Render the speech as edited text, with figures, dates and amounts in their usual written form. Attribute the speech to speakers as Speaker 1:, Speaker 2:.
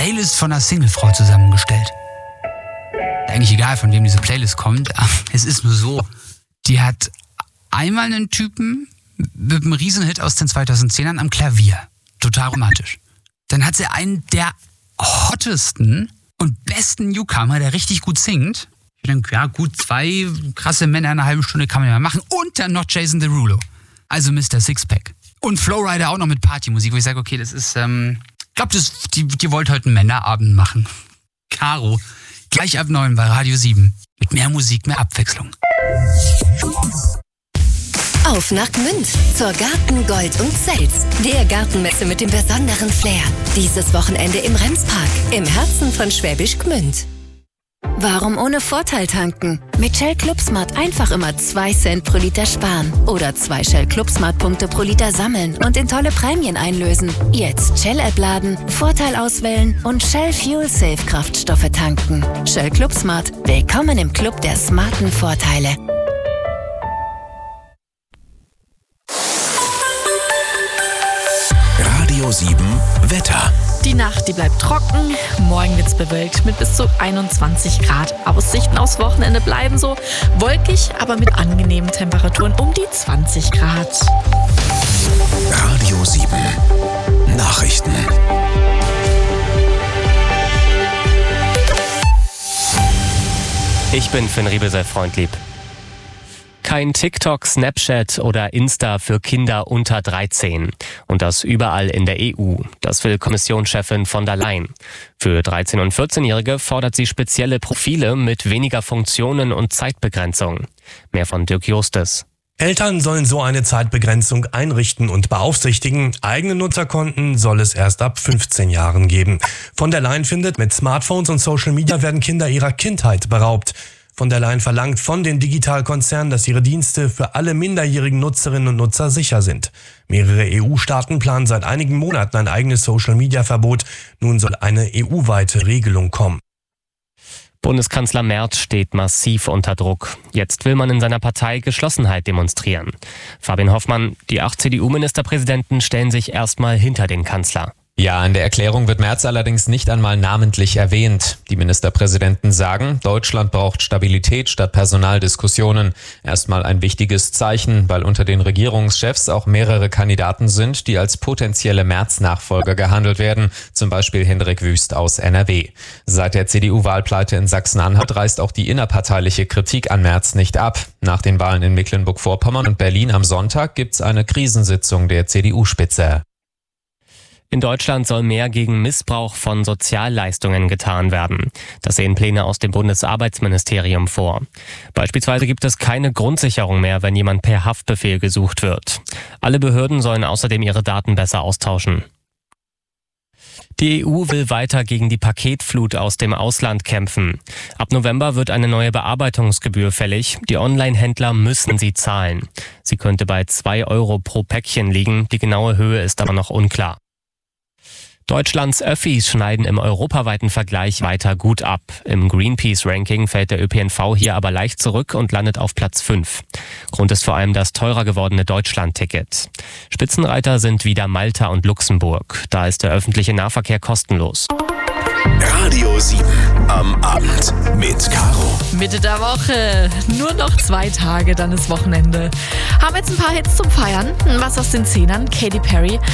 Speaker 1: Playlist von einer Singlefrau zusammengestellt. Eigentlich egal, von wem diese Playlist kommt, aber es ist nur so. Die hat einmal einen Typen mit einem Riesenhit aus den 2010ern am Klavier. Total romantisch. Dann hat sie einen der hottesten und besten Newcomer, der richtig gut singt. Ich denke, ja gut, 2 krasse Männer in einer halben Stunde kann man ja mal machen. Und dann noch Jason Derulo. Also Mr. Sixpack. Und Flowrider auch noch mit Partymusik, wo ich sage, okay, das ist, ich glaube, die wollt heute einen Männerabend machen. Caro, gleich ab 9 bei Radio 7. Mit mehr Musik, mehr Abwechslung.
Speaker 2: Auf nach Gmünd zur Garten Gold und Selz, der Gartenmesse mit dem besonderen Flair. Dieses Wochenende im Remspark, im Herzen von Schwäbisch Gmünd. Warum ohne Vorteil tanken? Mit Shell ClubSmart einfach immer 2 Cent pro Liter sparen. Oder 2 Shell ClubSmart-Punkte pro Liter sammeln und in tolle Prämien einlösen. Jetzt Shell-App laden, Vorteil auswählen und Shell Fuel Safe Kraftstoffe tanken. Shell ClubSmart. Willkommen im Club der smarten Vorteile.
Speaker 3: Radio 7 Wetter.
Speaker 4: Die Nacht, die bleibt trocken. Morgen wird's bewölkt mit bis zu 21 Grad. Aussichten aufs Wochenende bleiben so wolkig, aber mit angenehmen Temperaturen um die 20 Grad.
Speaker 3: Radio 7 Nachrichten.
Speaker 5: Ich bin Finn Riebesel-Freundlieb. Kein TikTok, Snapchat oder Insta für Kinder unter 13. Und das überall in der EU. Das will Kommissionschefin von der Leyen. Für 13- und 14-Jährige fordert sie spezielle Profile mit weniger Funktionen und Zeitbegrenzung. Mehr von Dirk Justes.
Speaker 6: Eltern sollen so eine Zeitbegrenzung einrichten und beaufsichtigen. Eigene Nutzerkonten soll es erst ab 15 Jahren geben. Von der Leyen findet, mit Smartphones und Social Media werden Kinder ihrer Kindheit beraubt. Von der Leyen verlangt von den Digitalkonzernen, dass ihre Dienste für alle minderjährigen Nutzerinnen und Nutzer sicher sind. Mehrere EU-Staaten planen seit einigen Monaten ein eigenes Social-Media-Verbot. Nun soll eine EU-weite Regelung kommen.
Speaker 5: Bundeskanzler Merz steht massiv unter Druck. Jetzt will man in seiner Partei Geschlossenheit demonstrieren. Fabian Hoffmann, die 8 CDU-Ministerpräsidenten stellen sich erstmal hinter den Kanzler.
Speaker 7: Ja, in der Erklärung wird Merz allerdings nicht einmal namentlich erwähnt. Die Ministerpräsidenten sagen, Deutschland braucht Stabilität statt Personaldiskussionen. Erstmal ein wichtiges Zeichen, weil unter den Regierungschefs auch mehrere Kandidaten sind, die als potenzielle Merz-Nachfolger gehandelt werden. Zum Beispiel Hendrik Wüst aus NRW. Seit der CDU-Wahlpleite in Sachsen-Anhalt reißt auch die innerparteiliche Kritik an Merz nicht ab. Nach den Wahlen in Mecklenburg-Vorpommern und Berlin am Sonntag gibt's eine Krisensitzung der CDU-Spitze.
Speaker 5: In Deutschland soll mehr gegen Missbrauch von Sozialleistungen getan werden. Das sehen Pläne aus dem Bundesarbeitsministerium vor. Beispielsweise gibt es keine Grundsicherung mehr, wenn jemand per Haftbefehl gesucht wird. Alle Behörden sollen außerdem ihre Daten besser austauschen. Die EU will weiter gegen die Paketflut aus dem Ausland kämpfen. Ab November wird eine neue Bearbeitungsgebühr fällig. Die Online-Händler müssen sie zahlen. Sie könnte bei 2 Euro pro Päckchen liegen. Die genaue Höhe ist aber noch unklar. Deutschlands Öffis schneiden im europaweiten Vergleich weiter gut ab. Im Greenpeace-Ranking fällt der ÖPNV hier aber leicht zurück und landet auf Platz 5. Grund ist vor allem das teurer gewordene Deutschland-Ticket. Spitzenreiter sind wieder Malta und Luxemburg. Da ist der öffentliche Nahverkehr kostenlos.
Speaker 3: Radio 7 am Abend mit Caro.
Speaker 4: Mitte der Woche, nur noch 2 Tage, dann ist Wochenende. Haben jetzt ein paar Hits zum Feiern. Was aus den 10ern? Katy Perry